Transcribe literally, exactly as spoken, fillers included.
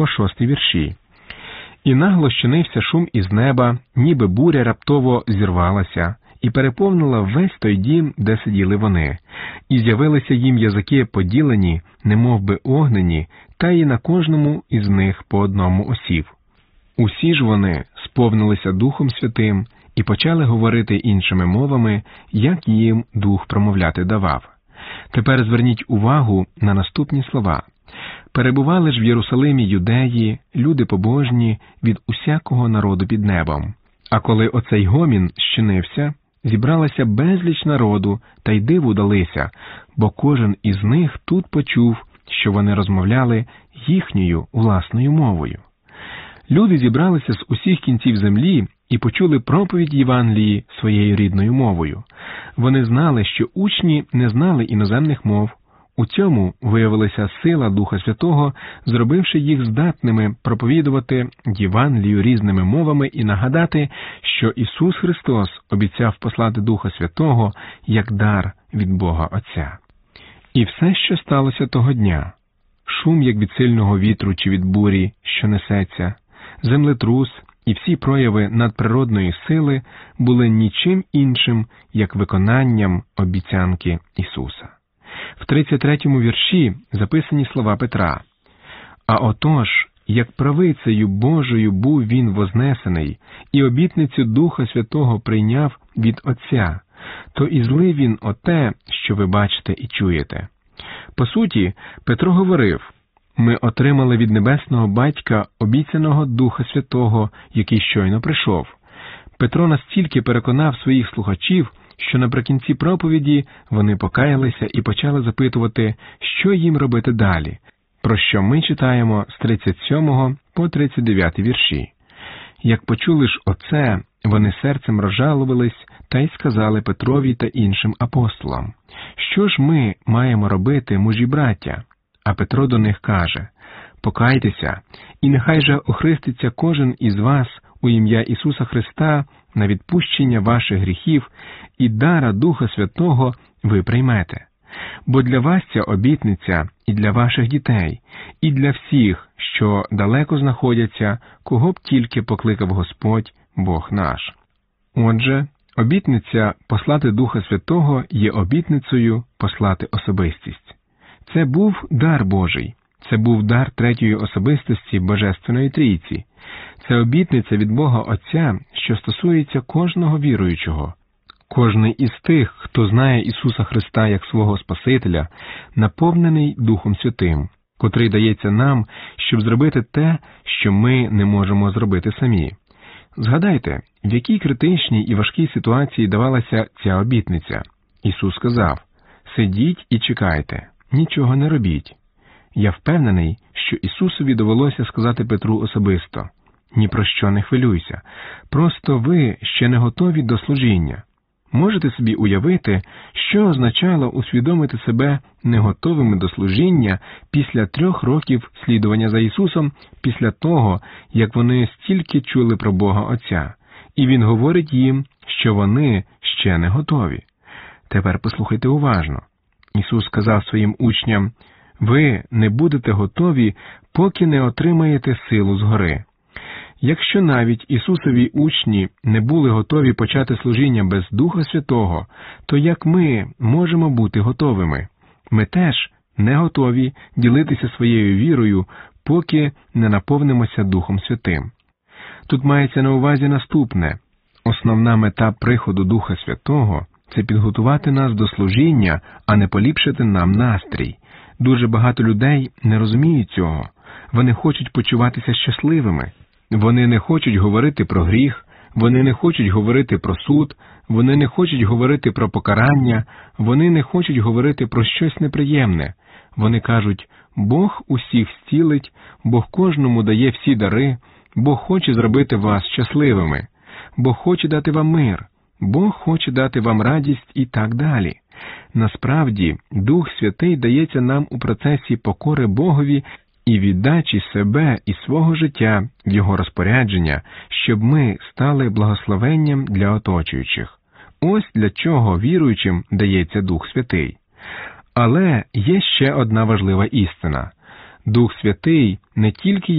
по шостий вірші. «І нагло щинився шум із неба, ніби буря раптово зірвалася, і переповнила весь той дім, де сиділи вони. І з'явилися їм язики поділені, немов би огнені, та й на кожному із них по одному осів. Усі ж вони сповнилися Духом Святим і почали говорити іншими мовами, як їм Дух промовляти давав». Тепер зверніть увагу на наступні слова. «Перебували ж в Єрусалимі юдеї, люди побожні від усякого народу під небом. А коли оцей гомін щинився, зібралася безліч народу, та й диву далися, бо кожен із них тут почув, що вони розмовляли їхньою власною мовою». Люди зібралися з усіх кінців землі і почули проповідь Євангелії своєю рідною мовою. Вони знали, що учні не знали іноземних мов. У цьому виявилася сила Духа Святого, зробивши їх здатними проповідувати Євангелію різними мовами і нагадати, що Ісус Христос обіцяв послати Духа Святого як дар від Бога Отця. І все, що сталося того дня – шум, як від сильного вітру чи від бурі, що несеться, землетрус і всі прояви надприродної сили були нічим іншим, як виконанням обіцянки Ісуса. В тридцять третьому вірші записані слова Петра. «А отож, як правицею Божою був він вознесений, і обітницю Духа Святого прийняв від Отця, то і злив він оте, що ви бачите і чуєте». По суті, Петро говорив: «Ми отримали від Небесного Батька обіцяного Духа Святого, який щойно прийшов». Петро настільки переконав своїх слухачів, що наприкінці проповіді вони покаялися і почали запитувати, що їм робити далі, про що ми читаємо з тридцять сьомого по тридцять дев'ятий вірші. «Як почули ж оце, вони серцем розжалувались та й сказали Петрові та іншим апостолам: що ж ми маємо робити, мужі браття?» А Петро до них каже: «Покайтеся, і нехай же охреститься кожен із вас у ім'я Ісуса Христа на відпущення ваших гріхів, і дара Духа Святого ви приймете. Бо для вас ця обітниця і для ваших дітей, і для всіх, що далеко знаходяться, кого б тільки покликав Господь, Бог наш». Отже, обітниця послати Духа Святого є обітницею послати особистість. Це був дар Божий, це був дар третьої особистості Божественної Трійці. Це обітниця від Бога Отця, що стосується кожного віруючого. Кожний із тих, хто знає Ісуса Христа як свого Спасителя, наповнений Духом Святим, котрий дається нам, щоб зробити те, що ми не можемо зробити самі. Згадайте, в якій критичній і важкій ситуації давалася ця обітниця. Ісус сказав: «Сидіть і чекайте, нічого не робіть». Я впевнений, що Ісусові довелося сказати Петру особисто: «Ні про що не хвилюйся, просто ви ще не готові до служіння». Можете собі уявити, що означало усвідомити себе неготовими до служіння після трьох років слідування за Ісусом, після того, як вони стільки чули про Бога Отця, і Він говорить їм, що вони ще не готові. Тепер послухайте уважно. Ісус сказав своїм учням: «Ви не будете готові, поки не отримаєте силу згори». Якщо навіть Ісусові учні не були готові почати служіння без Духа Святого, то як ми можемо бути готовими? Ми теж не готові ділитися своєю вірою, поки не наповнимося Духом Святим. Тут мається на увазі наступне. Основна мета приходу Духа Святого – це підготувати нас до служіння, а не поліпшити нам настрій. Дуже багато людей не розуміють цього. Вони хочуть почуватися щасливими. Вони не хочуть говорити про гріх, вони не хочуть говорити про суд, вони не хочуть говорити про покарання, вони не хочуть говорити про щось неприємне. Вони кажуть: «Бог усіх зцілить, Бог кожному дає всі дари, Бог хоче зробити вас щасливими, Бог хоче дати вам мир, Бог хоче дати вам радість» і так далі. Насправді, Дух Святий дається нам у процесі покори Богові і віддачі себе і свого життя в Його розпорядження, щоб ми стали благословенням для оточуючих. Ось для чого віруючим дається Дух Святий. Але є ще одна важлива істина. Дух Святий не тільки